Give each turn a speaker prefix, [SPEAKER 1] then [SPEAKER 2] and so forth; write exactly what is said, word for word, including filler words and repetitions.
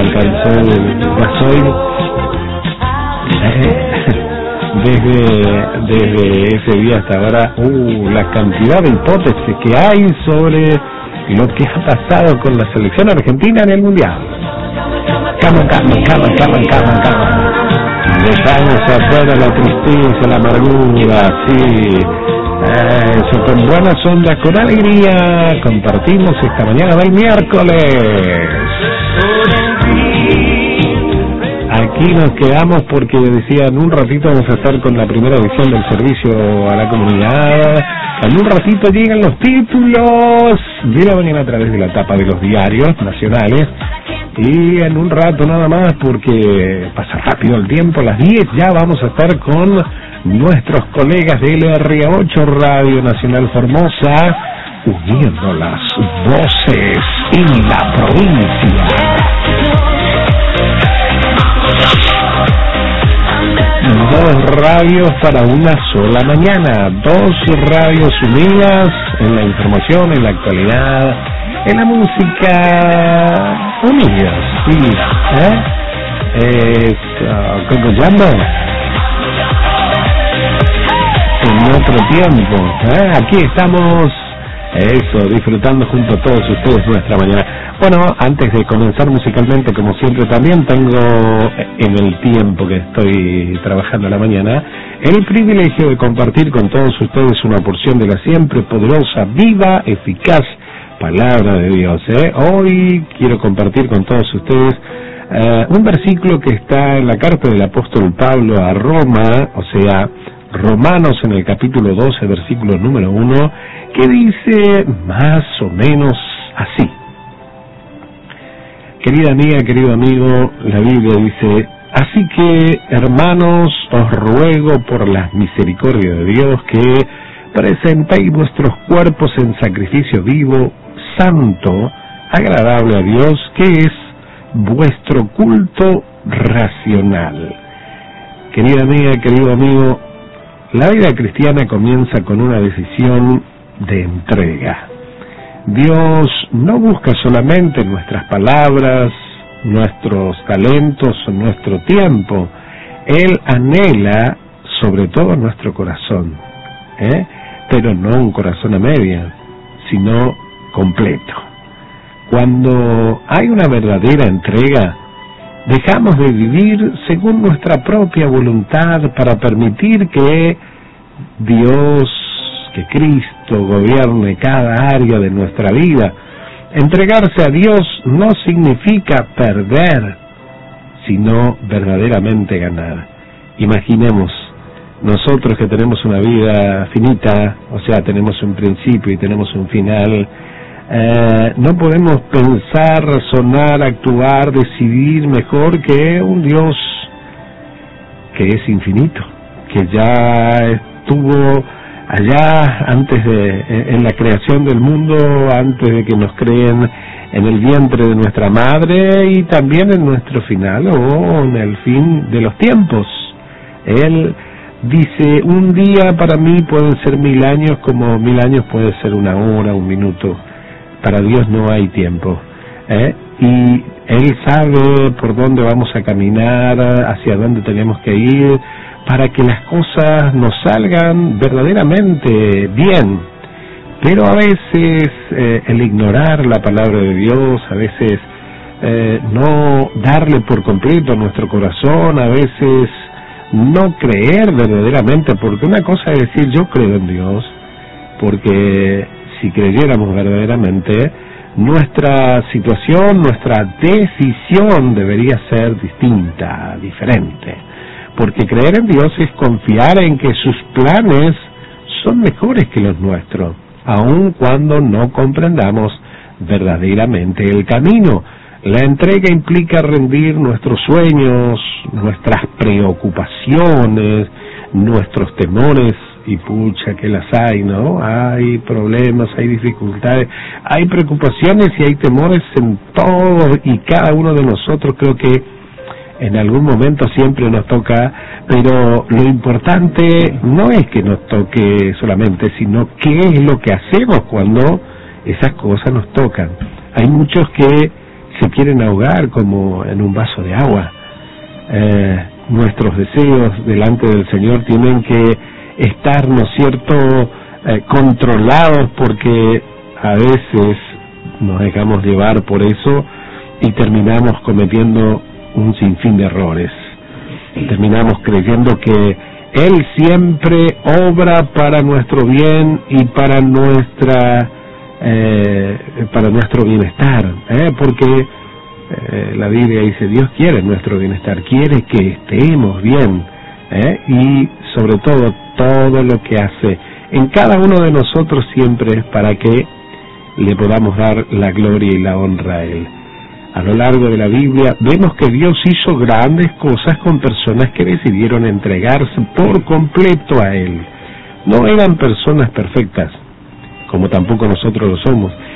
[SPEAKER 1] alcanzó el gasoil. Eh, desde, desde ese día hasta ahora, uh, la cantidad de hipótesis que hay sobre lo que ha pasado con la selección argentina en el Mundial. Cama, cama, cama, cama, cama, cama. Dejamos afuera la tristeza, la amargura, sí. Eso, con buenas ondas, con alegría, compartimos esta mañana del miércoles. Aquí nos quedamos porque decía, en un ratito vamos a estar con la primera edición del servicio a la comunidad. En un ratito llegan los títulos de la mañana a través de la tapa de los diarios nacionales. Y en un rato nada más, porque pasa rápido el tiempo, a las diez ya vamos a estar con nuestros colegas de L R ocho Radio Nacional Formosa, uniendo las voces en la provincia. Dos radios para una sola mañana, dos radios unidas en la información, en la actualidad, en la música, unidas, sí, ¿eh? Es, uh, ¿cómo se llama? En otro tiempo, ¿eh? Aquí estamos, eso, disfrutando junto a todos ustedes nuestra mañana. Bueno, antes de comenzar musicalmente, como siempre, también tengo en el tiempo que estoy trabajando a la mañana el privilegio de compartir con todos ustedes una porción de la siempre poderosa, viva, eficaz palabra de Dios, ¿eh? Hoy quiero compartir con todos ustedes uh, un versículo que está en la carta del apóstol Pablo a Roma, o sea, Romanos en el capítulo doce, versículo número uno, que dice más o menos así. Querida amiga, querido amigo, la Biblia dice, así que, hermanos, os ruego por las misericordias de Dios que presentéis vuestros cuerpos en sacrificio vivo, santo, agradable a Dios, que es vuestro culto racional. Querida amiga, querido amigo, la vida cristiana comienza con una decisión de entrega. Dios no busca solamente nuestras palabras, nuestros talentos o nuestro tiempo. Él anhela sobre todo nuestro corazón, ¿eh? Pero no un corazón a media, sino completo. Cuando hay una verdadera entrega, dejamos de vivir según nuestra propia voluntad para permitir que Dios, que Cristo gobierne cada área de nuestra vida. Entregarse a Dios no significa perder, sino verdaderamente ganar. Imaginemos, nosotros que tenemos una vida finita, o sea, tenemos un principio y tenemos un final, eh, no podemos pensar, razonar, actuar, decidir mejor que un Dios que es infinito, que ya estuvo allá antes de, en la creación del mundo, antes de que nos creen en el vientre de nuestra madre y también en nuestro final o en el fin de los tiempos. Él dice, un día para mí pueden ser mil años, como mil años puede ser una hora, un minuto. Para Dios no hay tiempo, ¿eh? Y Él sabe por dónde vamos a caminar, hacia dónde tenemos que ir, para que las cosas nos salgan verdaderamente bien. Pero a veces eh, el ignorar la palabra de Dios, a veces eh, no darle por completo a nuestro corazón, a veces no creer verdaderamente, porque una cosa es decir yo creo en Dios, porque si creyéramos verdaderamente, nuestra situación, nuestra decisión debería ser distinta, diferente. Porque creer en Dios es confiar en que sus planes son mejores que los nuestros, aun cuando no comprendamos verdaderamente el camino. La entrega implica rendir nuestros sueños, nuestras preocupaciones, nuestros temores, y pucha que las hay, ¿no? Hay problemas, hay dificultades, hay preocupaciones y hay temores en todos y cada uno de nosotros. Creo que en algún momento siempre nos toca, pero lo importante no es que nos toque solamente, sino qué es lo que hacemos cuando esas cosas nos tocan. Hay muchos que se quieren ahogar como en un vaso de agua. Eh, nuestros deseos delante del Señor tienen que estar, ¿no es cierto?, eh, controlados, porque a veces nos dejamos llevar por eso y terminamos cometiendo un sinfín de errores. Terminamos creyendo que Él siempre obra para nuestro bien y para nuestra eh, para nuestro bienestar, ¿eh? porque eh, la Biblia dice, Dios quiere nuestro bienestar, quiere que estemos bien, ¿eh? y sobre todo todo lo que hace en cada uno de nosotros siempre es para que le podamos dar la gloria y la honra a Él. A lo largo de la Biblia vemos que Dios hizo grandes cosas con personas que decidieron entregarse por completo a Él. No eran personas perfectas, como tampoco nosotros lo somos.